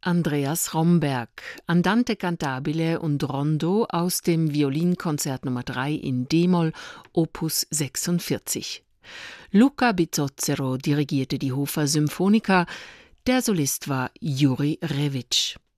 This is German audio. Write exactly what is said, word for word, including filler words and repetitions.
Andreas Romberg, Andante cantabile und Rondo aus dem Violinkonzert Nummer drei in D-Moll, Opus sechsundvierzig. Luca Bizzozero dirigierte die Hofer Symphonica, der Solist war Juri Rewitsch.